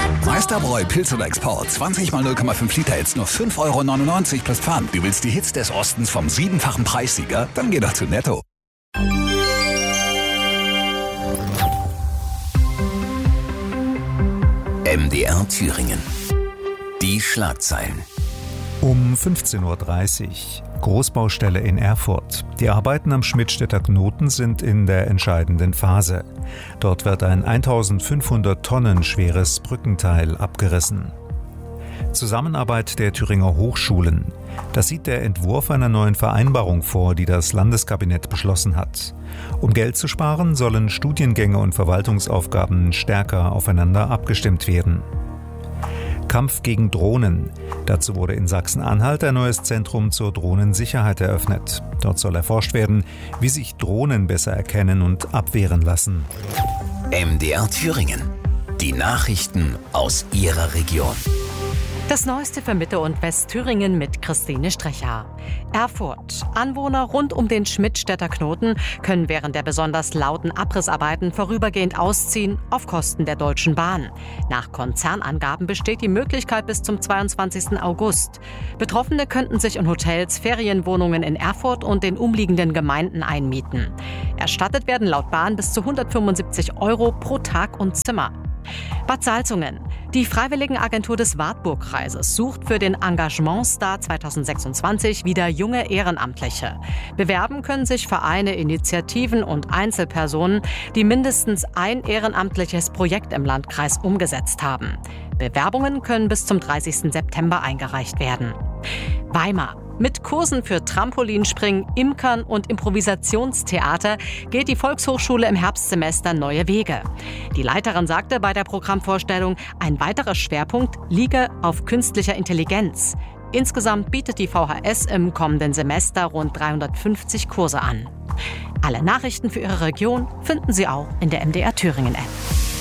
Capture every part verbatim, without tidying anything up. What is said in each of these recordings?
Meisterbräu Pilz oder Export. zwanzig mal null Komma fünf Liter jetzt nur fünf Euro neunundneunzig plus Pfand. Du willst die Hits des Ostens vom siebenfachen Preissieger? Dann geh doch zu Netto. M D R Thüringen. Die Schlagzeilen. Um fünfzehn Uhr dreißig. Großbaustelle in Erfurt. Die Arbeiten am Schmidtstädter Knoten sind in der entscheidenden Phase. Dort wird ein eintausendfünfhundert Tonnen schweres Brückenteil abgerissen. Zusammenarbeit der Thüringer Hochschulen. Das sieht der Entwurf einer neuen Vereinbarung vor, die das Landeskabinett beschlossen hat. Um Geld zu sparen, sollen Studiengänge und Verwaltungsaufgaben stärker aufeinander abgestimmt werden. Kampf gegen Drohnen. Dazu wurde in Sachsen-Anhalt ein neues Zentrum zur Drohnensicherheit eröffnet. Dort soll erforscht werden, wie sich Drohnen besser erkennen und abwehren lassen. M D R Thüringen. Die Nachrichten aus Ihrer Region. Das Neueste für Mitte- und Westthüringen mit Christine Strecher. Erfurt. Anwohner rund um den Schmidtstädter Knoten können während der besonders lauten Abrissarbeiten vorübergehend ausziehen, auf Kosten der Deutschen Bahn. Nach Konzernangaben besteht die Möglichkeit bis zum zweiundzwanzigsten August. Betroffene könnten sich in Hotels, Ferienwohnungen in Erfurt und den umliegenden Gemeinden einmieten. Erstattet werden laut Bahn bis zu hundertfünfundsiebzig Euro pro Tag und Zimmer. Bad Salzungen. Die Freiwilligenagentur des Wartburgkreises sucht für den Engagementstar zweitausendsechsundzwanzig wieder junge Ehrenamtliche. Bewerben können sich Vereine, Initiativen und Einzelpersonen, die mindestens ein ehrenamtliches Projekt im Landkreis umgesetzt haben. Bewerbungen können bis zum dreißigsten September eingereicht werden. Weimar. Mit Kursen für Trampolinspringen, Imkern und Improvisationstheater geht die Volkshochschule im Herbstsemester neue Wege. Die Leiterin sagte bei der Programmvorstellung, ein weiterer Schwerpunkt liege auf künstlicher Intelligenz. Insgesamt bietet die V H S im kommenden Semester rund dreihundertfünfzig Kurse an. Alle Nachrichten für Ihre Region finden Sie auch in der M D R Thüringen App.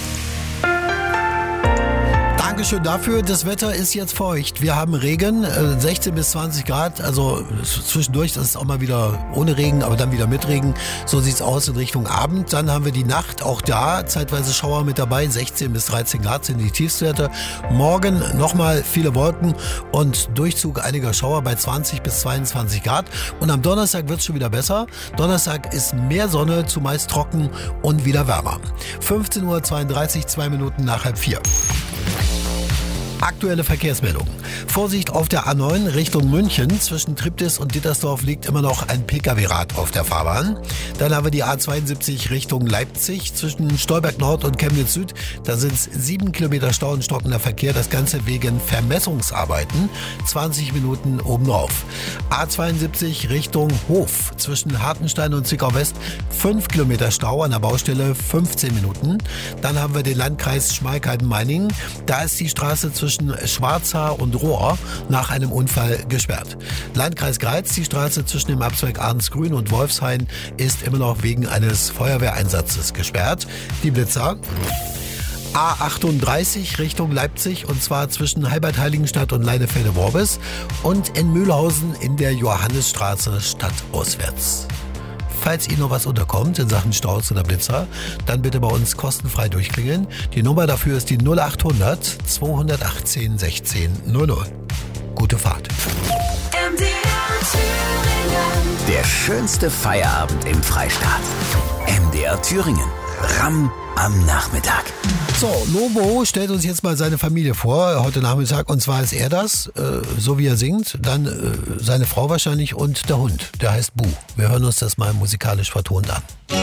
Dankeschön dafür. Das Wetter ist jetzt feucht. Wir haben Regen, äh, sechzehn bis zwanzig Grad. Also zwischendurch, das ist auch mal wieder ohne Regen, aber dann wieder mit Regen. So sieht's aus in Richtung Abend. Dann haben wir die Nacht, auch da zeitweise Schauer mit dabei. sechzehn bis dreizehn Grad sind die Tiefstwerte. Morgen nochmal viele Wolken und Durchzug einiger Schauer bei zwanzig bis zweiundzwanzig Grad. Und am Donnerstag wird's schon wieder besser. Donnerstag ist mehr Sonne, zumeist trocken und wieder wärmer. fünfzehn Uhr zweiunddreißig, zwei Minuten nach halb vier. Aktuelle Verkehrsmeldung. Vorsicht auf der A neun Richtung München. Zwischen Triptis und Dittersdorf liegt immer noch ein Pkw-Rad auf der Fahrbahn. Dann haben wir die A zweiundsiebzig Richtung Leipzig. Zwischen Stolberg Nord und Chemnitz Süd. Da sind es sieben Kilometer Stau und stockender Verkehr. Das Ganze wegen Vermessungsarbeiten. zwanzig Minuten obendrauf. A zweiundsiebzig Richtung Hof. Zwischen Hartenstein und Zwickau West. fünf Kilometer Stau an der Baustelle. fünfzehn Minuten. Dann haben wir den Landkreis Schmalkalden-Meiningen. Da ist die Straße zwischen Schwarzhaar und Rohr nach einem Unfall gesperrt. Landkreis Greiz, die Straße zwischen dem Abzweig Ahrensgrün und Wolfshain ist immer noch wegen eines Feuerwehreinsatzes gesperrt. Die Blitzer. A achtunddreißig Richtung Leipzig und zwar zwischen Heibert-Heiligenstadt und Leinefelde-Worbis und in Mühlhausen in der Johannisstraße stadtauswärts. Falls Ihnen noch was unterkommt in Sachen Staus oder Blitzer, dann bitte bei uns kostenfrei durchklingeln. Die Nummer dafür ist die null achthundert zweihundertachtzehn sechzehn null null. Gute Fahrt. M D R Thüringen. Der schönste Feierabend im Freistaat. M D R Thüringen. Ramm am Nachmittag. So, Lobo stellt uns jetzt mal seine Familie vor, heute Nachmittag. Und zwar ist er das, äh, so wie er singt. Dann äh, seine Frau wahrscheinlich und der Hund, der heißt Bu. Wir hören uns das mal musikalisch vertont an.